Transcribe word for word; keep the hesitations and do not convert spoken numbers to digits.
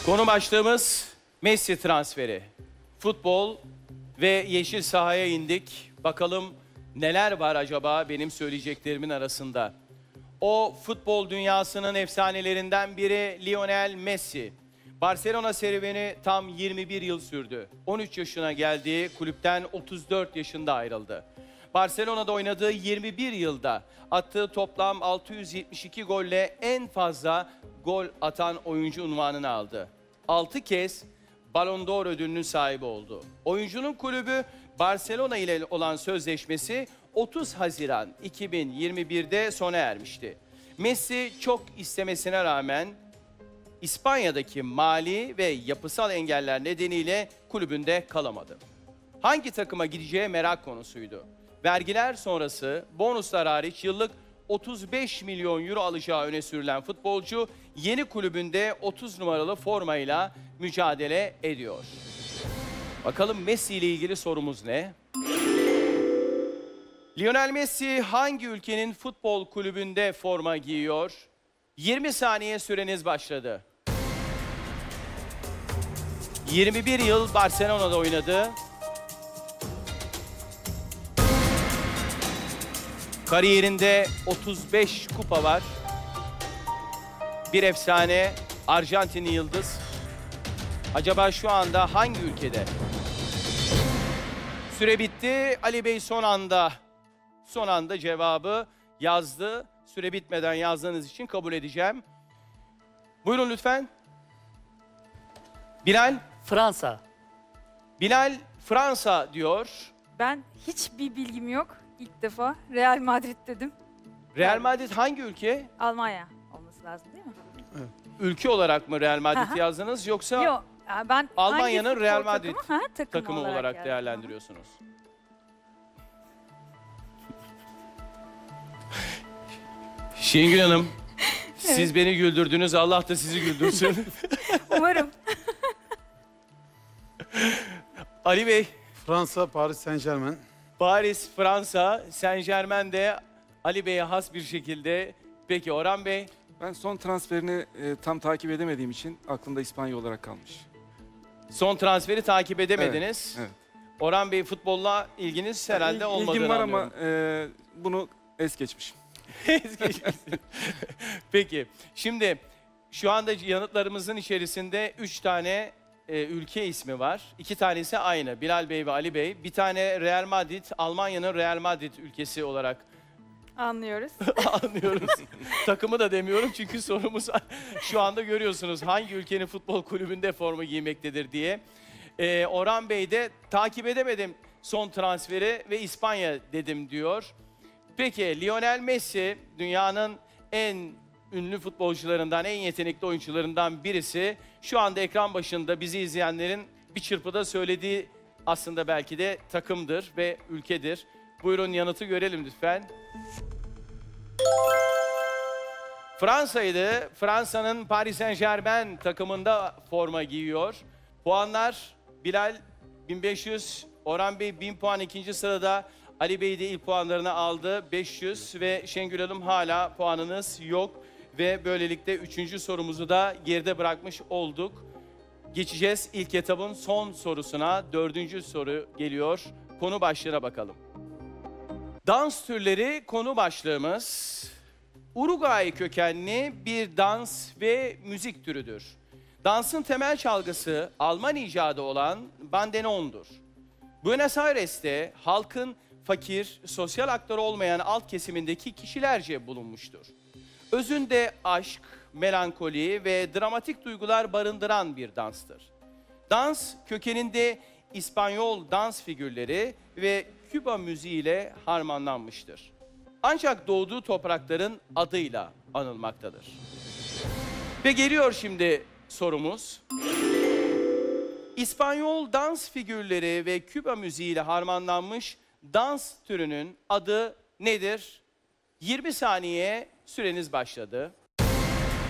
Konu başlığımız Messi transferi. Futbol ve yeşil sahaya indik. Bakalım neler var acaba benim söyleyeceklerimin arasında. O futbol dünyasının efsanelerinden biri Lionel Messi. Barcelona serüveni tam yirmi bir yıl sürdü. on üç yaşına geldiği kulüpten otuz dört yaşında ayrıldı. Barcelona'da oynadığı yirmi bir yılda attığı toplam altı yüz yetmiş iki golle en fazla gol atan oyuncu unvanını aldı. altı kez Ballon d'Or ödülünün sahibi oldu. Oyuncunun kulübü Barcelona ile olan sözleşmesi otuz Haziran iki bin yirmi bir'de sona ermişti. Messi çok istemesine rağmen İspanya'daki mali ve yapısal engeller nedeniyle kulübünde kalamadı. Hangi takıma gideceği merak konusuydu. Vergiler sonrası bonuslar hariç yıllık otuz beş milyon euro alacağı öne sürülen futbolcu yeni kulübünde otuz numaralı formayla mücadele ediyor. Bakalım Messi ile ilgili sorumuz ne? Lionel Messi hangi ülkenin futbol kulübünde forma giyiyor? yirmi saniye süreniz başladı. yirmi bir yıl Barcelona'da oynadı. Kariyerinde otuz beş kupa var. Bir efsane, Arjantinli yıldız. Acaba şu anda hangi ülkede? Süre bitti. Ali Bey son anda, son anda cevabı yazdı. Süre bitmeden yazdığınız için kabul edeceğim. Buyurun lütfen. Bilal. Fransa. Bilal Fransa diyor. Ben hiçbir bilgim yok. İlk defa Real Madrid dedim. Real Madrid hangi ülke? Almanya olması lazım değil mi? Ülke olarak mı Real Madrid Aha. yazdınız yoksa Yok. Ben Almanya'nın hangi Real futbol Madrid takımı, ha, takımı, takımı olarak yazdım. değerlendiriyorsunuz? Şengül Hanım, siz beni güldürdünüz, Allah da sizi güldürsün. Umarım. Ali Bey, Fransa, Paris Saint-Germain. Paris, Fransa, Saint-Germain de Ali Bey'e has bir şekilde. Peki Orhan Bey, Ben son transferini e, tam takip edemediğim için aklımda İspanya olarak kalmış. son transferi takip edemediniz. Evet. Orhan Bey, futbolla ilginiz herhalde İl- olmadığını İlgim var anlıyorum. ama e, bunu es geçmişim. Peki, şimdi şu anda yanıtlarımızın içerisinde üç tane e, ülke ismi var. İki tanesi aynı, Bilal Bey ve Ali Bey. Bir tane Real Madrid, Almanya'nın Real Madrid ülkesi olarak Anlıyoruz. anlıyoruz. Takımı da demiyorum çünkü sorumuz şu anda görüyorsunuz hangi ülkenin futbol kulübünde forma giymektedir diye. Ee, Orhan Bey de takip edemedim son transferi ve İspanya dedim diyor. Peki Lionel Messi dünyanın en ünlü futbolcularından, en yetenekli oyuncularından birisi. Şu anda ekran başında bizi izleyenlerin bir çırpıda söylediği aslında belki de takımdır ve ülkedir. Buyurun yanıtı görelim lütfen. Fransa'ydı. Fransa'nın Paris Saint-Germain takımında forma giyiyor. Puanlar Bilal bin beş yüz, Orhan Bey bin puan ikinci sırada. Ali Bey de ilk puanlarını aldı beş yüz ve Şengül Hanım hala puanınız yok. Ve böylelikle üçüncü sorumuzu da geride bırakmış olduk. Geçeceğiz ilk etapın son sorusuna. Dördüncü soru geliyor. Konu başlığına bakalım. Dans türleri konu başlığımız. Uruguay kökenli bir dans ve müzik türüdür. Dansın temel çalgısı Alman icadı olan bandoneon'dur. Buenos Aires'te halkın fakir, sosyal hakları olmayan alt kesimindeki kişilerce bulunmuştur. Özünde aşk, melankoli ve dramatik duygular barındıran bir danstır. Dans kökeninde İspanyol dans figürleri ve Küba müziğiyle harmanlanmıştır. Ancak doğduğu toprakların adıyla anılmaktadır. Ve geliyor şimdi sorumuz. İspanyol dans figürleri ve Küba müziğiyle harmanlanmış dans türünün adı nedir? yirmi saniye süreniz başladı.